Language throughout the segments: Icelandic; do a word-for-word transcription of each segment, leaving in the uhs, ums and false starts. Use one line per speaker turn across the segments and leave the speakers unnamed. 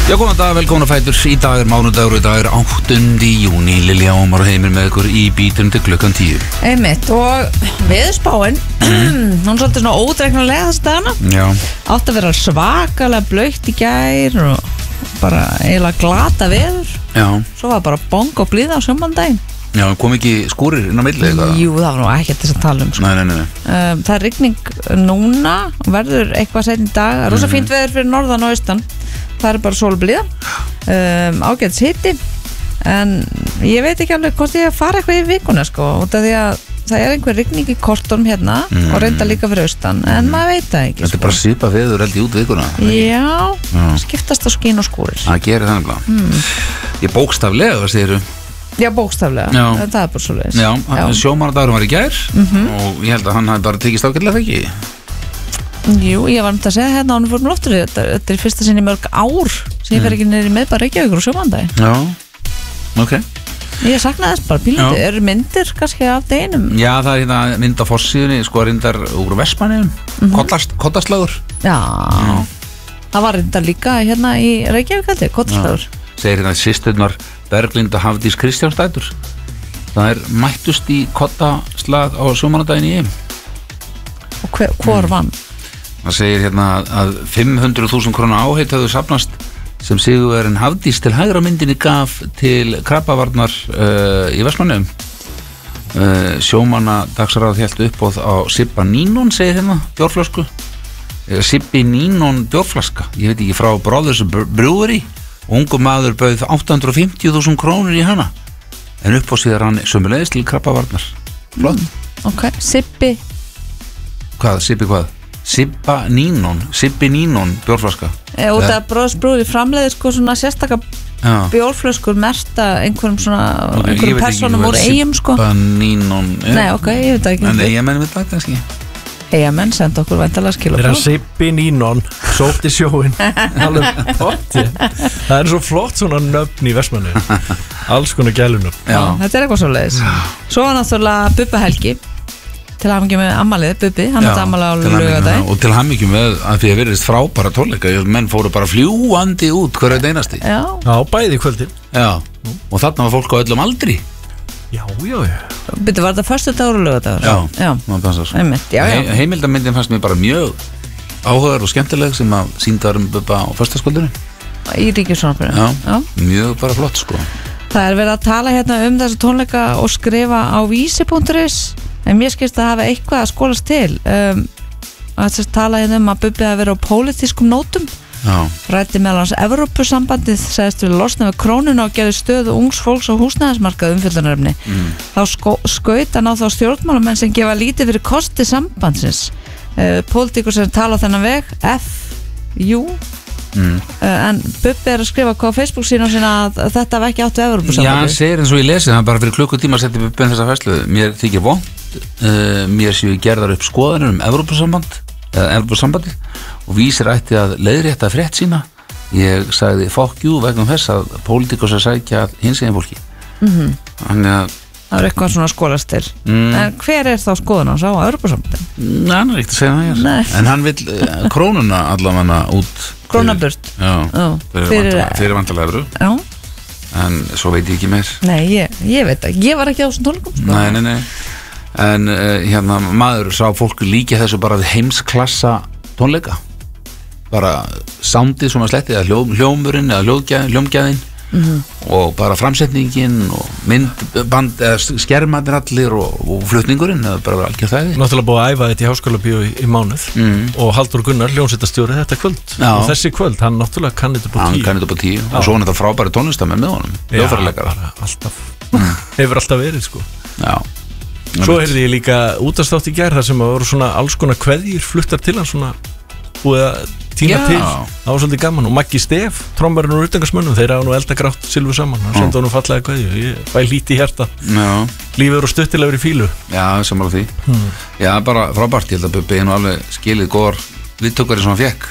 Já, góðan dag, velkomin að Fætur. Í dag er mánudagur, í dag er áttunda júní. Lilja Ómar og Heimir með ykkur í bítum til klukkan tíu.
Einmitt, og veðurspáin mm. hún er svolítið svona ódreiknulega þess dagana.
Já.
Átt að vera svakalega blautt í gær og bara eiginlega glata veður.
Já.
Svo var bara bong og blíða á sjómandaginn.
Já, kom ekki skúrir inn á milli eitthvað?
Jú, það var nú ekkert þess að tala um sko.
Nei, nei, nei, nei.
Um, Það er rigning núna, verður eitthvað seinni í dag. Rosa fínt veður fyrir norðan og austan. Það er bara sól og blíða, um, ágætis hiti. En ég veit ekki alveg hvort ég að fara eitthvað í vikuna sko, út af því að það er einhver rigning í kortunum hérna mm. og reynda líka fyrir austan, en maður veit það ekki.
Þetta er bara svipa veður held í út vikuna.
Já,
Já.
skiptast á skín og skúrir.
Það gerir þannig bara.
mm.
Ég bókstaflega, hvað segirðu?
Já, bókstaflega,
Já.
það er bara svo leiðis.
Já, sjómannadagur var í gær
Mhm.
og ég held að hann hafi bara tekist ágætlega það ekki.
Jú, ég var um að segja hérna ánum fórum loftur, þetta, þetta er fyrsta sinni mörg ár sem ég fer ekki niður í með bara Reykjavíkur og sjómandagi.
Já, ok.
Ég saknaði þess bara pílandi,
Já.
eru myndir kannski af deginum?
Já, það er hérna mynd á forsíðunni, sko reyndar úr Vestmannaeyjum, mm. Kollaslagur.
Já, það var reynda líka hérna í Reykjavík held ég, Kollaslagur.
Segir hérna systurnar Berglind og Hafdís Kristjánsdætur. Það er mættust í kollaslag á sjómannadaginn í Eyjum.
Og hver, hvor vann?
Það segir hérna að fimm hundruð þúsund króna áheit höfðu safnast sem sigurverðin Hafdís til hægra myndinni gaf til krabbavarnar uh, í Vestmannaeyjum. Uh, sjómanna dagsráð hélt uppbóð á Sibba Nínon, segir hérna, bjórflösku. Uh, Sibbi Nínon bjórflaska, ég veit ekki, frá Brothers Brewery. Ungu maður bauð átta hundruð og fimmtíu þúsund krónur í hana. En uppbóð síðar hann sömulegis til krabbavarnar. Flott.
Mm, ok, Sibbi.
Hvað, Sibbi hvað? Sibba Nínon, Sibbi Nínon bjórflaska.
E, og það Brothers Brewery framleiði sko svona sérstaka
Já.
bjórflöskur merta einhverjum svona
Ok, ég
einhverjum
veit ekki
personum
hvað
úr Eyjum sko.
Sibba Nínon er.
Nei, ok, ég veit það ekki.
En Eyjamenn veit það kannski.
Eyjamenn senda okkur væntalega
Þegar
skilabóð.
Sibbi Nínon sótti sjóin alveg potti. Það er svo flott svona nöfn í Vestmannaeyjum. Alls konar gælunöfn.
Já.
Þetta er eitthvað svo leiðis. Svo var náttúrulega Bubba Helgi til hamingju með ammalið, Bubbi, hann átti ammali á
til hamingju með-
laugardaginn.
Og til hamingju með að því að virðist frábæra tónleika. Menn fóru bara fljúandi út hverju þetta einasti.
Já,
Já, bæði í kvöldin.
Já. Og þarna var fólk á öllum aldri.
Já, já, já.
byrju, var þetta föstudagur og laugardagur?
Já.
Já,
Það passar.
einmitt, já, já.
He heimildamyndin fannst mér bara mjög áhugaður og skemmtileg sem að sýndaður um Bubba á föstaskvöldinu.
Í Ríkissjónvarpinu.
Já.
Já.
Mjög bara flott sko.
Það er verið að tala hérna um þessu tónleika og skrifa á vísi punktur is, en mér skilst að hafa eitthvað að skólast til. um, að þess að tala hérna um að Bubbi hafi verið á pólitískum nótum.
Já.
Ræddi meðal hans Evrópusambandið, sagðist við losna við krónuna og gerði stöðu ungs fólks á húsnæðismarkað umfjöllunarefni.
Mm.
Þá sko, skaut hann á þá stjórnmálamenn sem gefa lítið fyrir kosti sambandsins. uh, Pólitíkur sem tala á þennan veg F, jú
Mm.
uh, en Bubbi er að skrifa hvað á Facebook sína sína að þetta var ekki átt við
Já, hann
Evrópusambandið.
segir eins og ég lesi það bara fyrir klukkutíma að setja upp um þessa fæslu. Mér þykir vont, uh, mér séu gerðar upp skoðanir um Evrópusamband eða Evrópusambandi og vísir ætti að leiðrétta frétt sína. Ég sagði fuck you vegna þess að pólitíkus að sækja hinsegin fólki.
Mhm.
Þannig að
Það er eitthvað svona að skólast til.
mm,
En hver er þá skoðun hans á Evrópusambandið?
Nei, hann er ekkert að segja það
Nei.
hér. En hann vil uh, krónuna allavega út
Krónaburt.
Já,
Já,
fyrir,
fyrir-
fyrir, fyrir vantalega evru.
Já,
En svo veit ég ekki meir.
nei, ég, ég veit ekki, ég var ekki á þessum tónleikum sko.
Nei, nei, nei. En uh, hérna maður sá fólk líka þessu bara við heimsklassa tónleika. Bara soundið svona slettið eða hljóm, hljómurinn eða hljómgæðin, hljómgæðin
Mhm.
og bara framsetningin og myndband eða skermarnir allir og, og flutningurinn eða bara algjör þæði.
Náttúrulega búið að æfa þetta í Háskóla bíó í, í mánuð
Mm.
og Halldór Gunnar, hljómsveitarstjóri þetta kvöld.
Já.
Og þessi kvöld, hann náttúrulega kann þetta búið
Hann
tíu.
kann þetta upp á tíu
Já.
og svo er þetta frábæri tónlistamenn með honum, hljóðfæraleikara.
bara alltaf. Hefur alltaf verið sko.
Já.
Svo heyrði ég líka útastátt í gær þar sem að voru svona alls konar kveðjur fluttar til hann svona búið að tína
Já.
til. Það var svolítið gaman og Maggi Stef, trommarinn úr utangarsmönnum, þeir hafa nú eldagrátt silfu saman. Hann sendi honum fallega kveðju. Ég fæ lítið í hjarta.
Já.
Lífið eru stuttilegur í fílu.
Já, sammála því.
Hmm.
Já, bara frábært, ég held að Bubbi er nú alveg skilið góðar viðtökari sem hann fekk.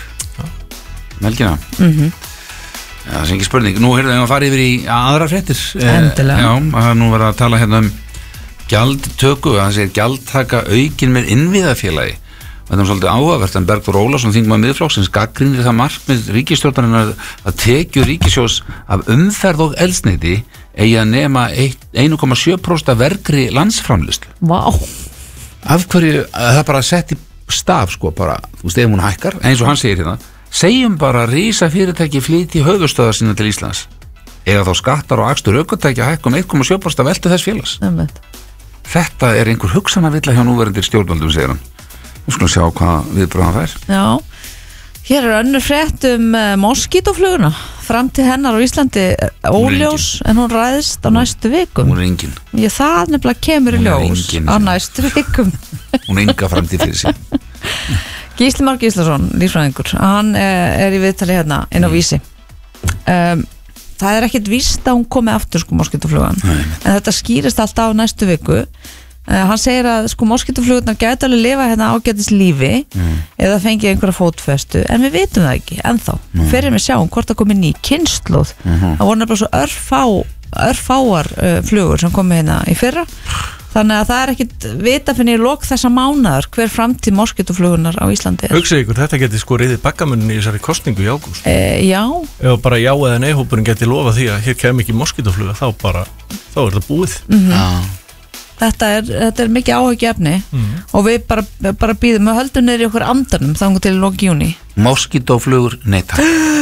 Melgina.
Mhm.
Já, það er ekki spurning. Nú heyrðum við að fara yfir í aðra fréttir.
Endilega.
Eh, Já, það er nú verið að tala hérna um gjaldtöku, það segir gjaldtaka aukin með innviðafélagi. þetta er svolítið áhugavert en Bergþór Ólason þingmaður Miðflokksins gagnrýnir það markmið ríkisstjórnarinnar að tekjur ríkissjóðs af umferð og eldsneyti eigi að nema einn komma sjö prósent af vergri landsframleiðslu.
Vá.
Af hverju, það er bara sett í staf sko, bara, þú veist, ef hún hækkar eins og hann segir hérna, segjum bara rísa fyrirtæki flýti höfuðstöðar sína til Íslands, eða þá skattar og akstur ökutækja hækkum einn komma sjö prósent af veltu þess félags.
Einmitt.
Þetta er einhver hugsanavilla hjá núverandi stjórnvöldum, segir hann. Við skulum sjá hvað viðbröðan fær.
Já, hér er önnur frétt um uh, moskítofluguna. Framtíð hennar á Íslandi óljós en hún ræðist á næstu vikum.
Hún er engin.
Ég það nefnilega kemur í ljós á næstu vikum.
Hún er enga framtíð fyrir sig.
Gísli Már Gíslason, lífsfræðingur, hann er í viðtali hérna inn á Vísi. Um, það er ekkert víst að hún komi aftur sko moskítoflugan, en þetta skýrist alltaf á næstu viku. Uh, hann segir að sko moskítoflugurnar gæti alveg lifa hérna ágætis lífi mm. eða fengið einhverja fótfestu, en við vitum það ekki ennþá. Mm. Fyrir við sjáum hvort það komi ný kynslóð. Mm-hmm. Það voru nefnilega svo örfá, örfáar uh, flugur sem komi hérna í fyrra. Þannig að það er ekkit vita fyrir í lok þessa mánaðar hver framtíð moskítoflugurnar á Íslandi er.
Hugsið ykkur, þetta geti sko riðið baggamunni í þessari kosningu í ágúst.
E, já.
Ef bara já eða nei hópurinn geti lofa því að hér kem ekki moskítofluga, þá bara, þá er það búið.
Mm-hmm. Já. Þetta er, þetta er mikið áhugjefni mm-hmm. og við bara, bara býðum að höldum niður í okkur andanum þannig til loki júní.
Moskítoflugur, neita.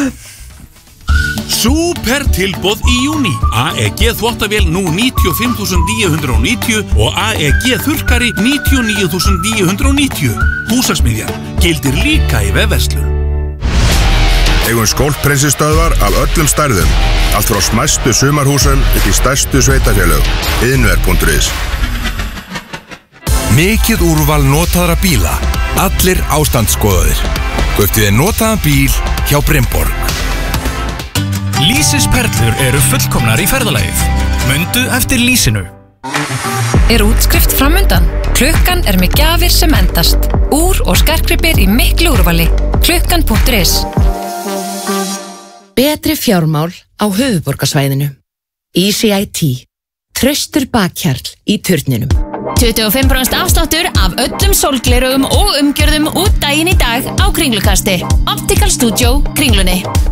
Súper tilboð í júní. A E G þvottavél nú níutíu og fimm þúsund níu hundruð og níutíu og A E G þurrkari níutíu og níu þúsund níu hundruð og níutíu. Húsasmiðjan gildir líka í vefverslun.
Eigum skólprennsistöðvar af öllum stærðum. Allt frá smæstu sumarhúsum upp í stærstu sveitafélög. Iðnver punktur is.
Mikið úrval notaðra bíla. Allir ástandsskoðaðir. Kauptu þér notaðan bíl hjá Brimborg.
Lýsis perlur eru fullkomnar í ferðalagið. Mundu eftir lýsinu.
Er útskrift framundan? Klukkan er með gjafir sem endast. Úr og skartgripir í miklu úrvali. Klukkan punktur is.
Betri fjármál á höfuðborgarsvæðinu. Easy I T. Traustur bakhjarl í turninum.
tuttugu og fimm prósent afsláttur af öllum sólglerugum og umgjörðum út daginn í dag á Kringlukasti. Optical Studio, Kringlunni.